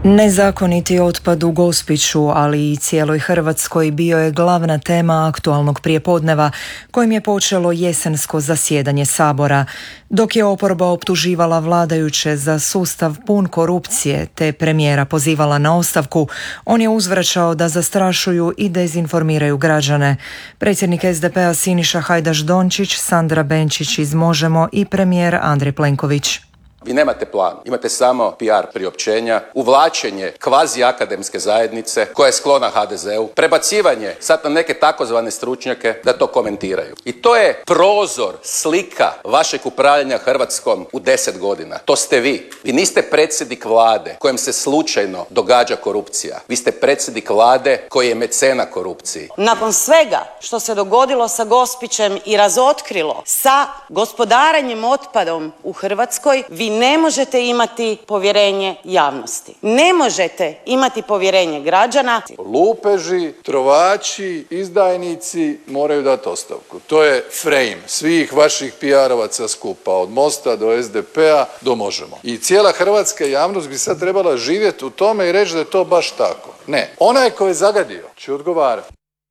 Nezakoniti otpad u Gospiću, ali i cijeloj Hrvatskoj bio je glavna tema aktualnog prijepodneva kojim je počelo jesensko zasjedanje Sabora. Dok je oporba optuživala vladajuće za sustav pun korupcije te premijera pozivala na ostavku, on je uzvraćao da zastrašuju i dezinformiraju građane. Predsjednik SDP-a Siniša Hajdaš Dončić, Sandra Benčić iz Možemo i premijer Andrej Plenković. Vi nemate plan, imate samo PR priopćenja, uvlačenje kvazi akademske zajednice koja je sklona HDZ-u, prebacivanje sad na neke takozvane stručnjake da to komentiraju. I to je prozor, slika vašeg upravljanja Hrvatskom u 10 godina. To ste vi. Vi niste predsjednik vlade kojem se slučajno događa korupcija. Vi ste predsjednik vlade koji je mecena korupciji. Nakon svega što se dogodilo sa Gospićem i razotkrilo sa gospodarenjem otpadom u Hrvatskoj, vi ne možete imati povjerenje javnosti. Ne možete imati povjerenje građana. Lupeži, trovači, izdajnici moraju dati ostavku. To je frame svih vaših PR-ovaca skupa, od Mosta do SDP-a do Možemo. I cijela hrvatska javnost bi sad trebala živjeti u tome i reći da je to baš tako. Ne. Onaj ko je zagadio će odgovarati.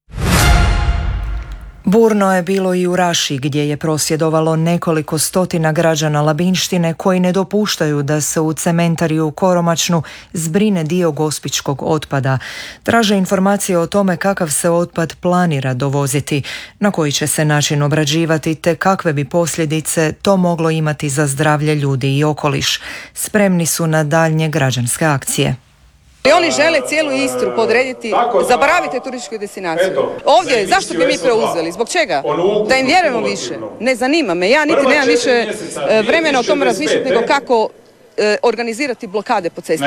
Burno je bilo i u Raši gdje je prosvjedovalo nekoliko stotina građana Labinštine koji ne dopuštaju da se u cementariju Koromačnu zbrine dio gospićkog otpada. Traže informacije o tome kakav se otpad planira dovoziti, na koji će se način obrađivati te kakve bi posljedice to moglo imati za zdravlje ljudi i okoliš. Spremni su na daljnje građanske akcije. I oni žele cijelu Istru podrediti, zaboravite turističku destinaciju. Ovdje, zašto bi mi preuzeli? Zbog čega? Da im vjerujemo više. Ne zanima me. Ja niti nemam više vremena o tome razmišljati nego kako organizirati blokade po cesti.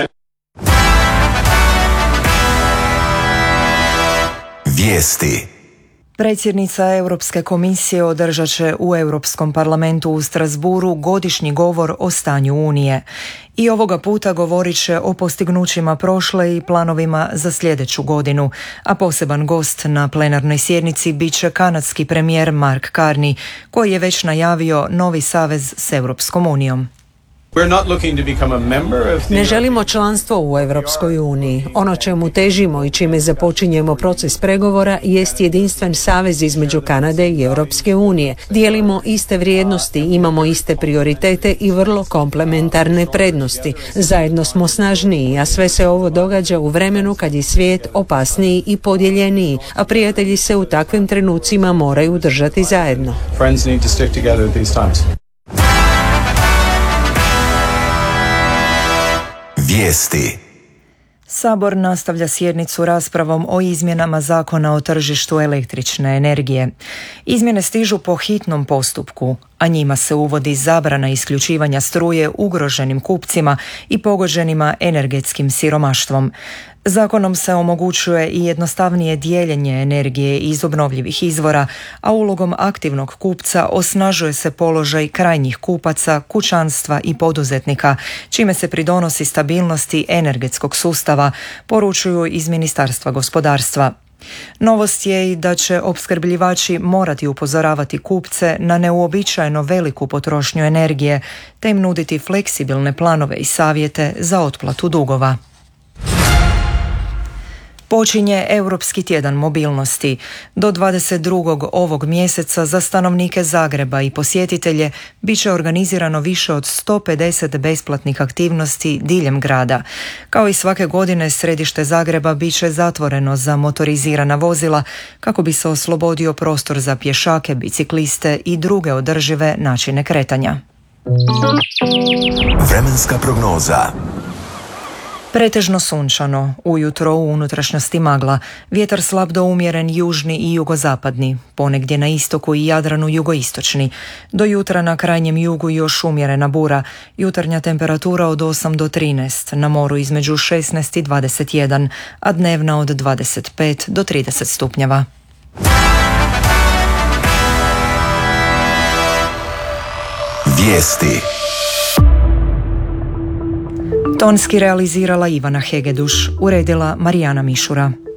Vijesti. Predsjednica Europske komisije održat će u Europskom parlamentu u Strasburu godišnji govor o stanju Unije. I ovoga puta govorit će o postignućima prošle i planovima za sljedeću godinu, a poseban gost na plenarnoj sjednici bit će kanadski premijer Mark Carney, koji je već najavio novi savez s Europskom unijom. Ne želimo članstvo u Europskoj uniji. Ono čemu težimo i čime započinjemo proces pregovora jest jedinstven savez između Kanade i Europske unije. Dijelimo iste vrijednosti, imamo iste prioritete i vrlo komplementarne prednosti. Zajedno smo snažniji, a sve se ovo događa u vremenu kad je svijet opasniji i podijeljeniji, a prijatelji se u takvim trenucima moraju držati zajedno. Vijesti. Sabor nastavlja sjednicu raspravom o izmjenama Zakona o tržištu električne energije. Izmjene stižu po hitnom postupku, a njima se uvodi zabrana isključivanja struje ugroženim kupcima i pogođenima energetskim siromaštvom. Zakonom se omogućuje i jednostavnije dijeljenje energije iz obnovljivih izvora, a ulogom aktivnog kupca osnažuje se položaj krajnjih kupaca, kućanstva i poduzetnika, čime se pridonosi stabilnosti energetskog sustava, poručuju iz Ministarstva gospodarstva. Novost je i da će opskrbljivači morati upozoravati kupce na neuobičajeno veliku potrošnju energije, te im nuditi fleksibilne planove i savjete za otplatu dugova. Počinje Europski tjedan mobilnosti. Do 22. ovog mjeseca za stanovnike Zagreba i posjetitelje bit će organizirano više od 150 besplatnih aktivnosti diljem grada. Kao i svake godine, središte Zagreba bit će zatvoreno za motorizirana vozila kako bi se oslobodio prostor za pješake, bicikliste i druge održive načine kretanja. Vremenska prognoza. Pretežno sunčano, ujutro u unutrašnjosti magla, vjetar slab do umjeren južni i jugozapadni, ponegdje na istoku i Jadranu jugoistočni. Do jutra na krajnjem jugu još umjerena bura, jutarnja temperatura od 8 do 13, na moru između 16 i 21, a dnevna od 25 do 30 stupnjeva. Vijesti. Tonski realizirala Ivana Hegeduš, uredila Marijana Mišura.